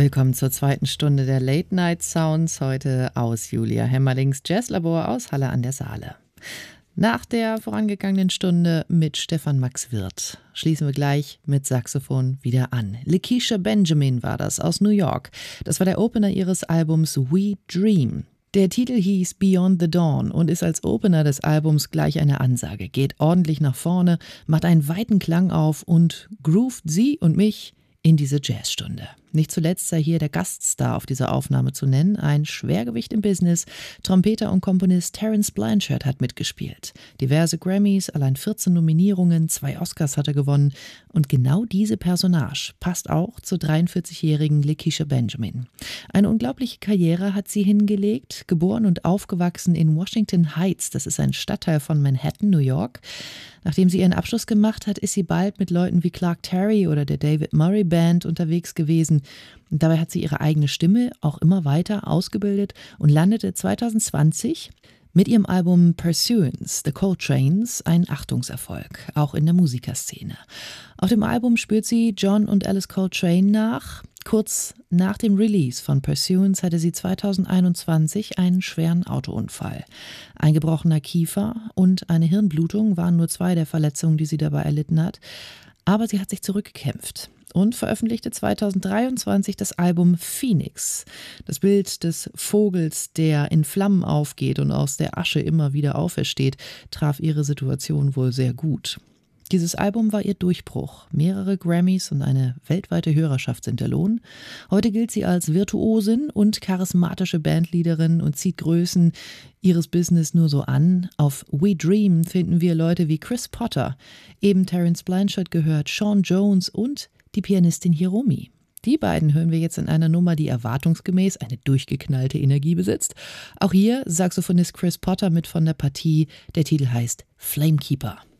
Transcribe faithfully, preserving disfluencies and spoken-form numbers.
Willkommen zur zweiten Stunde der Late Night Sounds, heute aus Julia Hemmerlings Jazzlabor aus Halle an der Saale. Nach der vorangegangenen Stunde mit Stefan Max Wirth schließen wir gleich mit Saxophon wieder an. Lakeisha Benjamin war das aus New York. Das war der Opener ihres Albums We Dream. Der Titel hieß Beyond the Dawn und ist als Opener des Albums gleich eine Ansage. Geht ordentlich nach vorne, macht einen weiten Klang auf und groovt sie und mich in diese Jazzstunde. Nicht zuletzt sei hier der Gaststar auf dieser Aufnahme zu nennen, ein Schwergewicht im Business. Trompeter und Komponist Terence Blanchard hat mitgespielt. Diverse Grammys, allein vierzehn Nominierungen, zwei Oscars hat er gewonnen. Und genau diese Personage passt auch zur dreiundvierzigjährigen Lakeisha Benjamin. Eine unglaubliche Karriere hat sie hingelegt, geboren und aufgewachsen in Washington Heights, das ist ein Stadtteil von Manhattan, New York. Nachdem sie ihren Abschluss gemacht hat, ist sie bald mit Leuten wie Clark Terry oder der David Murray Band unterwegs gewesen. Und dabei hat sie ihre eigene Stimme auch immer weiter ausgebildet und landete zwanzig zwanzig mit ihrem Album Pursuance, The Coltranes, ein Achtungserfolg, auch in der Musikerszene. Auf dem Album spürt sie John und Alice Coltrane nach. Kurz nach dem Release von Pursuance hatte sie zwanzig einundzwanzig einen schweren Autounfall. Ein gebrochener Kiefer und eine Hirnblutung waren nur zwei der Verletzungen, die sie dabei erlitten hat. Aber sie hat sich zurückgekämpft und veröffentlichte zwanzig dreiundzwanzig das Album Phoenix. Das Bild des Vogels, der in Flammen aufgeht und aus der Asche immer wieder aufersteht, traf ihre Situation wohl sehr gut. Dieses Album war ihr Durchbruch. Mehrere Grammys und eine weltweite Hörerschaft sind der Lohn. Heute gilt sie als Virtuosin und charismatische Bandleaderin und zieht Größen ihres Business nur so an. Auf We Dream finden wir Leute wie Chris Potter, eben Terence Blanchard gehört, Sean Jones und die Pianistin Hiromi. Die beiden hören wir jetzt in einer Nummer, die erwartungsgemäß eine durchgeknallte Energie besitzt. Auch hier Saxophonist Chris Potter mit von der Partie. Der Titel heißt Flamekeeper.